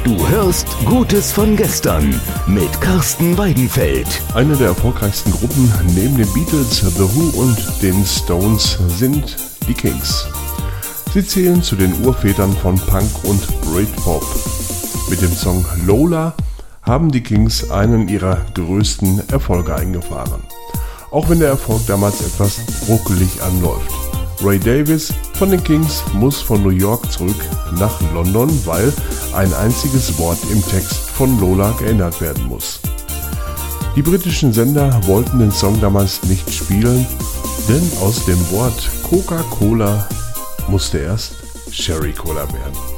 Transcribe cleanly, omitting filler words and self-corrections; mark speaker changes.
Speaker 1: Du hörst Gutes von gestern mit Carsten Weidenfeld.
Speaker 2: Eine der erfolgreichsten Gruppen neben den Beatles, The Who und den Stones sind die Kings. Sie zählen zu den Urvätern von Punk und Britpop. Mit dem Song Lola haben die Kings einen ihrer größten Erfolge eingefahren. Auch wenn der Erfolg damals etwas ruckelig anläuft. Ray Davies von den Kings muss von New York zurück nach London, weil ein einziges Wort im Text von Lola geändert werden muss. Die britischen Sender wollten den Song damals nicht spielen, denn aus dem Wort Coca-Cola musste erst Sherry Cola werden.